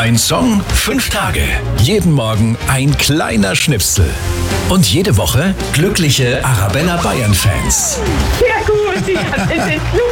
Ein Song, 5 Tage. Jeden Morgen ein kleiner Schnipsel. Und jede Woche glückliche Arabella Bayern-Fans. Sehr gut, ja, das ist super.